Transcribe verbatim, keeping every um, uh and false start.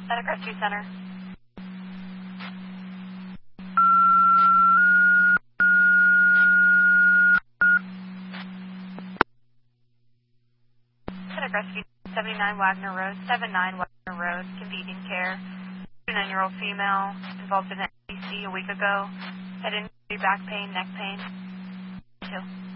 Santa Rescue Center. Santa Rescue, seventy-nine Wagner Road, seventy-nine Wagner Road, convenient care. twenty-nine-year-old female involved in an A C a week ago. Had injury, back pain, neck pain. Two.